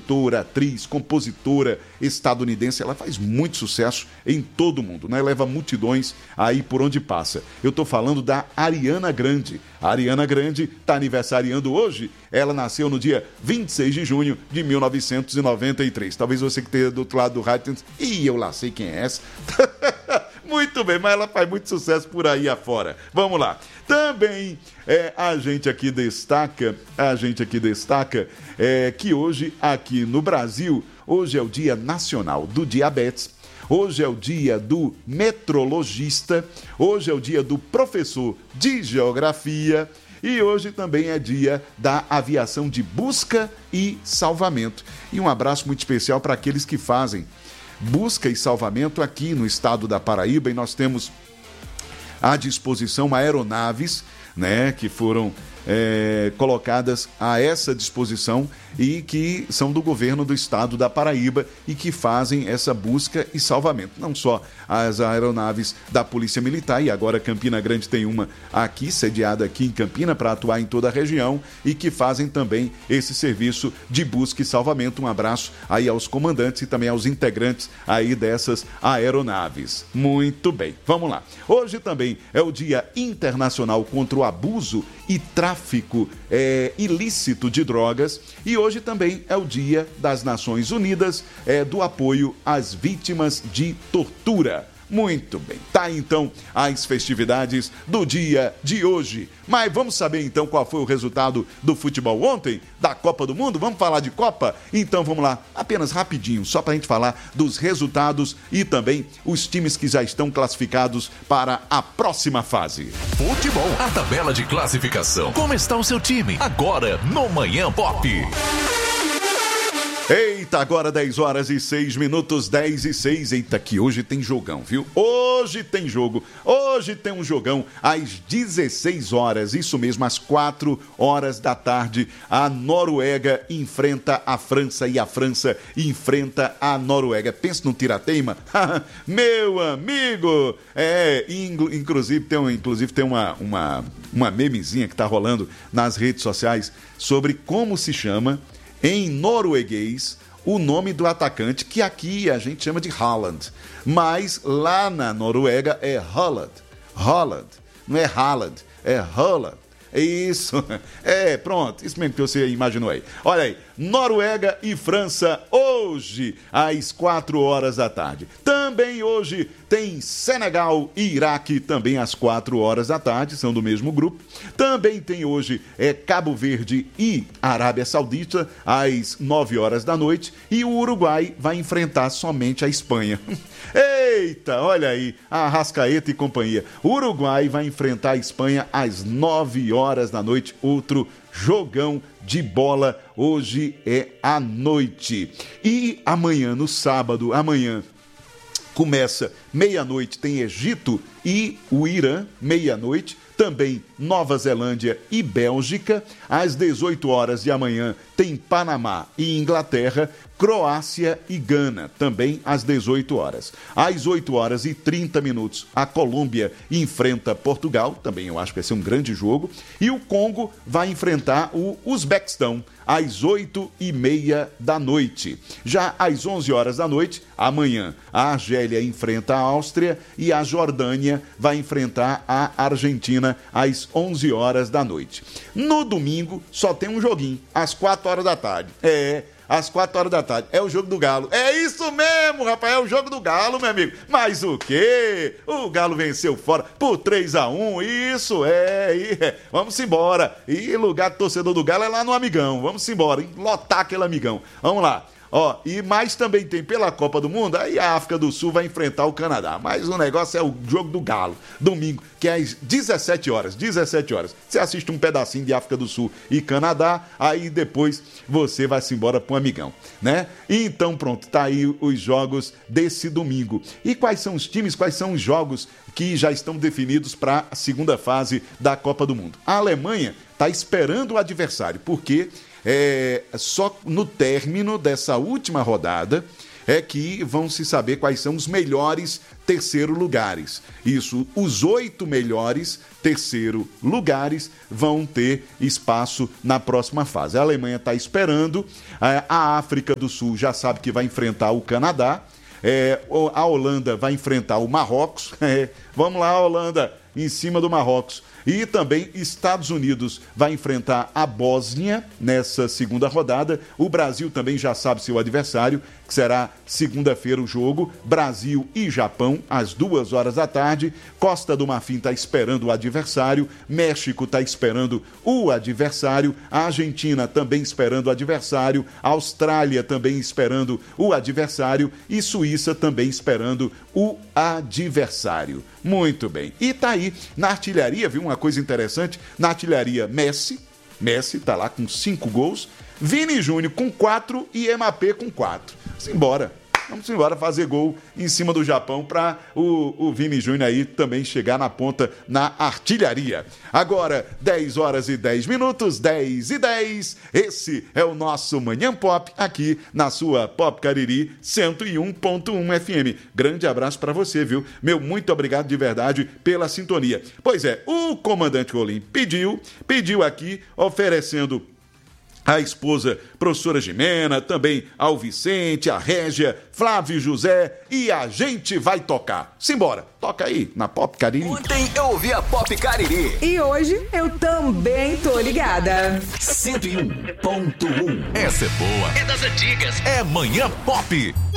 cantora, atriz, compositora estadunidense. Ela faz muito sucesso em todo o mundo, né? Leva multidões aí por onde passa. Eu estou falando da Ariana Grande. A Ariana Grande está aniversariando hoje. Ela nasceu no dia 26 de junho de 1993. Talvez você que esteja do outro lado do rádio, eu lá sei quem é essa. Muito bem, mas ela faz muito sucesso por aí afora. Vamos lá. Também a gente aqui destaca que hoje aqui no Brasil, hoje é o Dia Nacional do Diabetes, hoje é o dia do metrologista, hoje é o dia do professor de geografia e hoje também é dia da aviação de busca e salvamento. E um abraço muito especial para aqueles que fazem busca e salvamento aqui no estado da Paraíba, e nós temos à disposição aeronaves, né, que foram colocadas a essa disposição e que são do governo do estado da Paraíba e que fazem essa busca e salvamento. Não só as aeronaves da Polícia Militar, e agora Campina Grande tem uma aqui, sediada aqui em Campina, para atuar em toda a região, e que fazem também esse serviço de busca e salvamento. Um abraço aí aos comandantes e também aos integrantes aí dessas aeronaves. Muito bem, vamos lá. Hoje também é o Dia Internacional contra o Abuso e Tráfico ilícito de drogas, e hoje também é o Dia das Nações Unidas do apoio às vítimas de tortura. Muito bem, tá então as festividades do dia de hoje. Mas vamos saber então qual foi o resultado do futebol ontem, da Copa do Mundo? Vamos falar de Copa? Então vamos lá, apenas rapidinho, só pra gente falar dos resultados e também os times que já estão classificados para a próxima fase. Futebol, a tabela de classificação. Como está o seu time? Agora no Manhã Pop. Eita, agora 10 horas e 6 minutos, 10 e 6. Eita, que hoje tem jogão, viu? Hoje tem jogo, hoje tem um jogão às 16 horas, isso mesmo, às 4 horas da tarde. A Noruega enfrenta a França e a França enfrenta a Noruega. Pensa num tirateima? Meu amigo! Inclusive tem uma memezinha que tá rolando nas redes sociais sobre como se chama em norueguês o nome do atacante, que aqui a gente chama de Haaland, mas lá na Noruega é Haaland, não é Haaland, é Haaland. Isso, pronto, isso mesmo que você imaginou aí. Olha aí, Noruega e França hoje às 4 horas da tarde. Também hoje tem Senegal e Iraque, também às 4 horas da tarde, são do mesmo grupo. Também tem hoje Cabo Verde e Arábia Saudita às 9 horas da noite. E o Uruguai vai enfrentar somente a Espanha. Eita, olha aí, a Arrascaeta e companhia. O Uruguai vai enfrentar a Espanha às 9 horas da noite, outro jogão de bola hoje à noite. E amanhã, no sábado, começa meia-noite, tem Egito e o Irã, meia-noite. Também Nova Zelândia e Bélgica. Às 18 horas de amanhã tem Panamá e Inglaterra, Croácia e Gana, também às 18 horas. Às 8 horas e 30 minutos, a Colômbia enfrenta Portugal, também eu acho que vai ser um grande jogo. E o Congo vai enfrentar o Uzbequistão, às 8h30 da noite. Já às 11 horas da noite, amanhã, a Argélia enfrenta a Áustria e a Jordânia vai enfrentar a Argentina às 11 horas da noite. No domingo, só tem um joguinho, às 4 horas da tarde. Às 4 horas da tarde. É o jogo do Galo. É isso mesmo, rapaz. É o jogo do Galo, meu amigo. Mas o quê? O Galo venceu fora por 3-1. Isso Vamos embora. E lugar do torcedor do Galo é lá no Amigão. Vamos embora, hein? Lotar aquele Amigão. Vamos lá. E mais também tem pela Copa do Mundo, aí a África do Sul vai enfrentar o Canadá. Mas o negócio é o jogo do Galo, domingo, que é às 17 horas. Você assiste um pedacinho de África do Sul e Canadá, aí depois você vai se embora pro Amigão, né? Então pronto, tá aí os jogos desse domingo. E quais são os times, quais são os jogos que já estão definidos para a segunda fase da Copa do Mundo? A Alemanha tá esperando o adversário, porque só no término dessa última rodada é que vão se saber quais são os melhores terceiro lugares. Isso, os 8 melhores terceiro lugares vão ter espaço na próxima fase. A Alemanha está esperando, a África do Sul já sabe que vai enfrentar o Canadá, a Holanda vai enfrentar o Marrocos. Vamos lá, Holanda, em cima do Marrocos. E também Estados Unidos vai enfrentar a Bósnia nessa segunda rodada. O Brasil também já sabe seu adversário, que será segunda-feira o jogo. Brasil e Japão, às 2 horas da tarde. Costa do Marfim está esperando o adversário. México está esperando o adversário. A Argentina também esperando o adversário. A Austrália também esperando o adversário. E Suíça também esperando o adversário. Muito bem. E tá aí, na artilharia, viu uma coisa interessante? Na artilharia, Messi tá lá com 5 gols, Vini Júnior com 4 e Mbappé com 4. Vamos embora fazer gol em cima do Japão para o Vini Júnior aí também chegar na ponta na artilharia. Agora, 10 horas e 10 minutos, 10 e 10. Esse é o nosso Manhã Pop aqui na sua Pop Cariri 101.1 FM. Grande abraço para você, viu? Meu muito obrigado de verdade pela sintonia. Pois é, o comandante Rolim pediu aqui oferecendo a esposa, professora Jimena, também ao Vicente, a Régia, Flávio José, e a gente vai tocar. Simbora, toca aí na Pop Cariri. Ontem eu ouvi a Pop Cariri. E hoje eu também tô ligada. 101.1. Essa é boa. É das antigas. É Manhã Pop.